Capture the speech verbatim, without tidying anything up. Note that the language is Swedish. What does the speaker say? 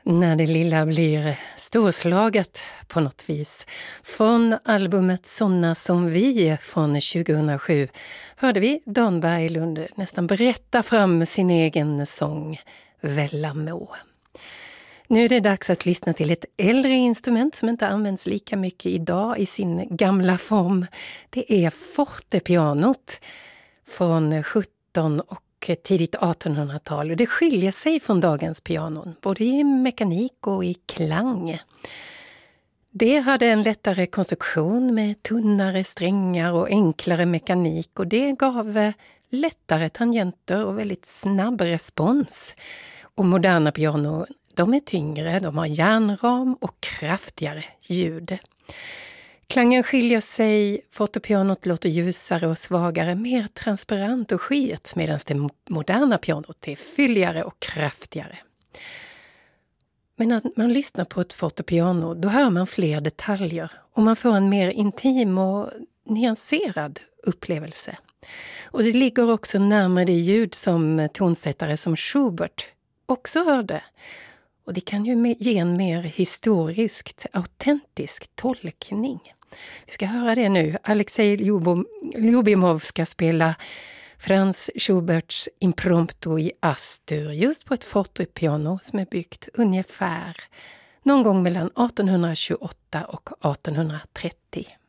När det lilla blir storslaget på något vis. Från albumet Såna som vi från tjugohundrasju hörde vi Dan Berglund nästan berätta fram sin egen sång Vellamo. Nu är det dags att lyssna till ett äldre instrument som inte används lika mycket idag i sin gamla form. Det är fortepianot från sjutton- och tidigt artonhundratal. Det skiljer sig från dagens pianon, både i mekanik och i klang. Det hade en lättare konstruktion med tunnare strängar och enklare mekanik, och det gav lättare tangenter och väldigt snabb respons. Och moderna piano, de är tyngre, de har järnram och kraftigare ljud. Klangen skiljer sig, fortepianot låter ljusare och svagare, mer transparent och skit, medan det moderna pianot är fylligare och kraftigare. Men när man lyssnar på ett fortepiano, då hör man fler detaljer och man får en mer intim och nyanserad upplevelse. Och det ligger också närmare det ljud som tonsättare som Schubert också hörde. Och det kan ju ge en mer historiskt, autentisk tolkning. Vi ska höra det nu. Alexej Ljubimov ska spela Franz Schuberts Impromptu i Astur just på ett fortepiano som är byggt ungefär någon gång mellan artonhundratjugoåtta och artonhundratrettio.